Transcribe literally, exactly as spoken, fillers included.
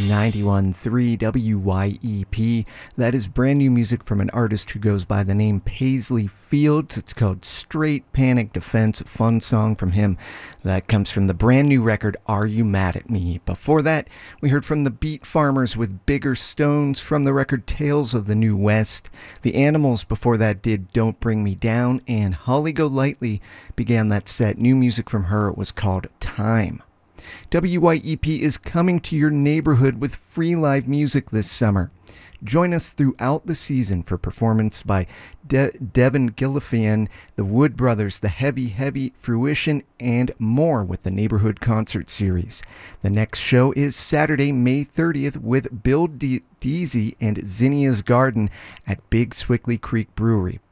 ninety-one point three W Y E P. That is brand new music from an artist who goes by the name Paisley Fields. It's called Straight Panic Defense, a fun song from him. That comes from the brand new record, Are You Mad at Me? Before that, we heard from the Beat Farmers with Bigger Stones from the record Tales of the New West. The Animals before that did Don't Bring Me Down, and Holly Golightly began that set. New music from her was called Time. W Y E P is coming to your neighborhood with free live music this summer. Join us throughout the season for performance by De- Devin Gillifian, the Wood Brothers, the Heavy Heavy Fruition, and more with the Neighborhood Concert Series. The next show is Saturday, May thirtieth with Bill De- Deasy and Zinnia's Garden at Big Swickley Creek Brewery.